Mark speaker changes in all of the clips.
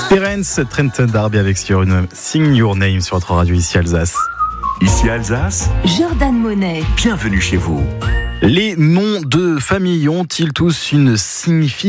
Speaker 1: Terence Trent D'Arby avec sur une Sing Your Name sur votre radio ici Alsace.
Speaker 2: Ici Alsace,
Speaker 3: Jordan Monet.
Speaker 2: bienvenue chez vous.
Speaker 1: Les noms de famille ont-ils tous une signification ?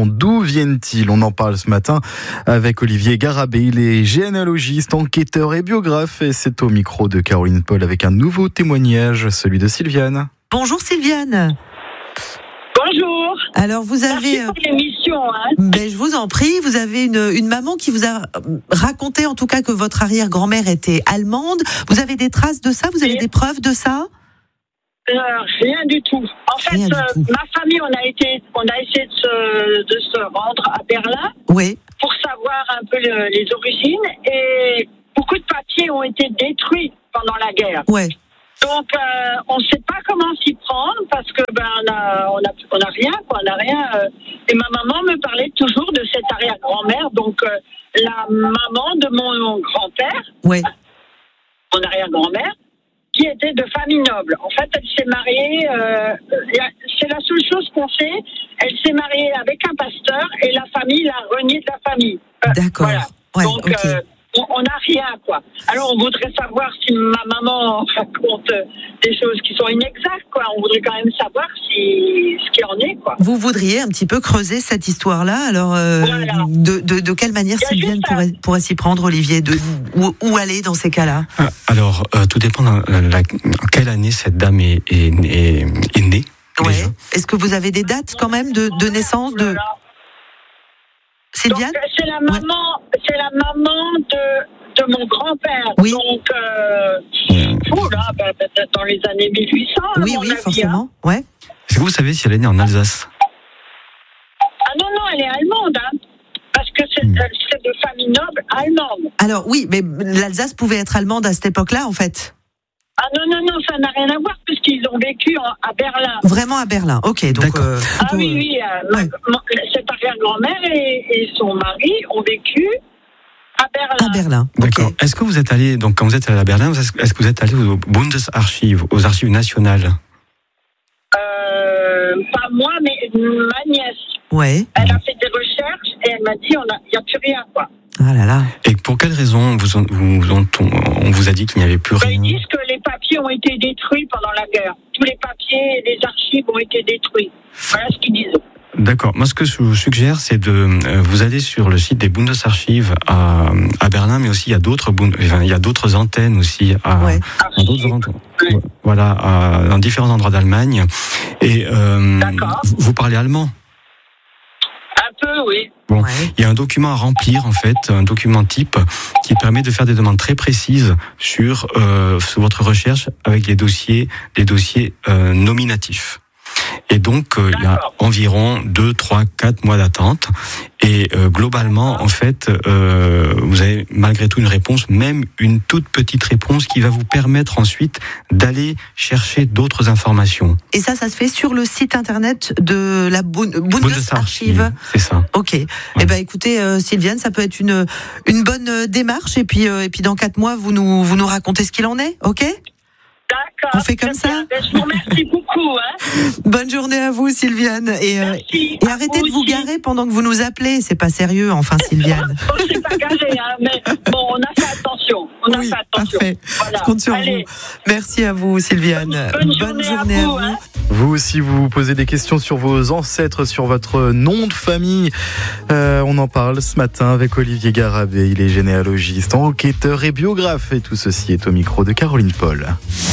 Speaker 1: D'où viennent-ils ? On en parle ce matin avec Olivier Garabé. Il est généalogiste, enquêteur et biographe. Et c'est au micro de Caroline Paul avec un nouveau témoignage, celui de Sylviane.
Speaker 4: Bonjour Sylviane.
Speaker 5: Bonjour.
Speaker 4: Alors vous avez...
Speaker 5: Merci pour l'émission.
Speaker 4: Je vous en prie, vous avez une maman qui vous a raconté en tout cas que votre arrière-grand-mère était allemande. Vous avez des traces de ça ? Vous avez des preuves de ça ?
Speaker 5: Rien du tout. En fait,
Speaker 4: Rien du tout.
Speaker 5: ma famille, on a essayé de se rendre à Berlin
Speaker 4: Oui.
Speaker 5: pour savoir un peu les origines, et beaucoup de papiers ont été détruits pendant la guerre.
Speaker 4: Ouais.
Speaker 5: Donc, on ne sait pas comment s'y prendre parce que on a rien, quoi. On a rien. Et ma maman me parlait toujours de cette arrière-grand-mère, donc la maman de mon grand-père,
Speaker 4: Ouais.
Speaker 5: mon arrière-grand-mère, qui était de famille noble. En fait, elle s'est mariée, c'est la seule chose qu'on sait, elle s'est mariée avec un pasteur et la famille l'a reniée de la famille.
Speaker 4: D'accord.
Speaker 5: Voilà.
Speaker 4: Ouais,
Speaker 5: Donc,
Speaker 4: ok.
Speaker 5: on n'a rien, quoi. Alors, on voudrait savoir si ma maman raconte des choses qui sont inexactes, quoi. On voudrait quand même savoir ce qu'il en est, quoi.
Speaker 4: Vous voudriez un petit peu creuser cette histoire-là. Alors,
Speaker 5: Voilà.
Speaker 4: de quelle manière
Speaker 5: Il y a
Speaker 4: Sylviane
Speaker 5: juste
Speaker 4: pourrait s'y prendre, Olivier ? Où aller dans ces cas-là ?
Speaker 6: Alors, tout dépend en quelle année cette dame est née.
Speaker 4: Ouais.
Speaker 6: Déjà.
Speaker 4: Est-ce que vous avez des dates quand même de naissance de Sylviane ?
Speaker 5: Donc, c'est la maman de mon grand-père.
Speaker 4: Oui.
Speaker 5: Donc, peut-être dans les années 1800. à
Speaker 4: Oui,
Speaker 5: mon
Speaker 4: oui,
Speaker 5: avis,
Speaker 4: forcément. Ouais.
Speaker 6: Est-ce que vous savez si elle est née en Alsace ?
Speaker 5: Ah non, elle est allemande, parce que c'est de famille noble allemande.
Speaker 4: Alors oui, mais l'Alsace pouvait être allemande à cette époque-là, en fait.
Speaker 5: Ah non, ça n'a rien à voir, puisqu'ils ont vécu à Berlin.
Speaker 4: Vraiment à Berlin. Ok, donc.
Speaker 6: D'accord.
Speaker 5: Ah oui,
Speaker 4: ouais.
Speaker 5: Cette arrière-grand-mère et son mari ont vécu à Berlin.
Speaker 4: À Berlin.
Speaker 6: D'accord.
Speaker 4: Ok.
Speaker 6: Est-ce que vous êtes allé, donc quand vous êtes allé à Berlin, est-ce que vous êtes allé au Bundesarchiv, aux archives nationales ?
Speaker 5: Pas moi, mais ma nièce.
Speaker 4: Ouais.
Speaker 5: Elle a fait des recherches et elle m'a dit il n'y a plus rien, quoi.
Speaker 4: Ah là là.
Speaker 6: Et pour quelle raison on vous a dit qu'il n'y avait plus rien ?
Speaker 5: Ils disent que les papiers ont été détruits pendant la guerre. Tous les papiers et les archives ont été détruits. Voilà ce qu'ils disent.
Speaker 6: D'accord. Moi, ce que je vous suggère, c'est vous allez sur le site des Bundesarchiv à Berlin, mais aussi il y a d'autres antennes aussi
Speaker 4: Ouais.
Speaker 6: dans d'autres voilà, dans différents endroits d'Allemagne. Et
Speaker 5: D'accord.
Speaker 6: vous parlez allemand ?
Speaker 5: Un peu, oui.
Speaker 6: Bon,
Speaker 4: Ouais.
Speaker 6: il y a un document à remplir, en fait, un document type qui permet de faire des demandes très précises sur votre recherche avec les dossiers nominatifs. Et donc, il y a environ 2, 3, 4 mois d'attente. Et globalement, en fait, vous avez malgré tout une réponse, même une toute petite réponse qui va vous permettre ensuite d'aller chercher d'autres informations.
Speaker 4: Et ça se fait sur le site internet de la Bundesarchiv.
Speaker 6: C'est ça.
Speaker 4: Ok. Eh ben, écoutez, Sylviane, ça peut être une bonne démarche. Et puis dans 4 mois, vous nous racontez ce qu'il en est. Ok ?
Speaker 5: D'accord.
Speaker 4: On fait comme
Speaker 5: très
Speaker 4: ça.
Speaker 5: bien. Je vous remercie beaucoup.
Speaker 4: Bonne journée à vous, Sylviane.
Speaker 5: Merci.
Speaker 4: Et arrêtez de vous
Speaker 5: aussi.
Speaker 4: garer pendant que vous nous appelez. C'est pas sérieux, enfin, Sylviane.
Speaker 5: On s'est pas garé, mais bon, on a fait attention.
Speaker 4: Oui, parfait.
Speaker 5: Voilà.
Speaker 4: Je compte sur
Speaker 5: Allez.
Speaker 4: vous. Merci à vous, Sylviane.
Speaker 5: Bonne journée à vous.
Speaker 1: Vous aussi, vous posez des questions sur vos ancêtres, sur votre nom de famille. On en parle ce matin avec Olivier Garabé. Il est généalogiste, enquêteur et biographe. Et tout ceci est au micro de Caroline Paul.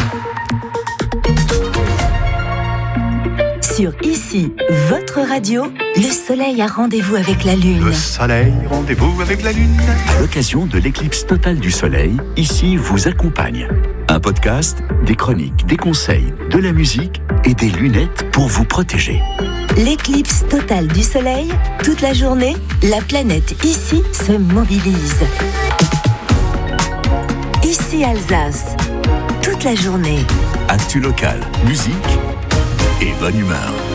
Speaker 3: Sur Ici, votre radio, le soleil a rendez-vous avec la lune.
Speaker 2: Le soleil, rendez-vous avec la lune. À l'occasion de l'éclipse totale du soleil, Ici vous accompagne. Un podcast, des chroniques, des conseils, de la musique et des lunettes pour vous protéger.
Speaker 3: L'éclipse totale du soleil, toute la journée, la planète Ici se mobilise. Ici Alsace, toute la journée.
Speaker 2: Actu locale, musique et bonne humeur.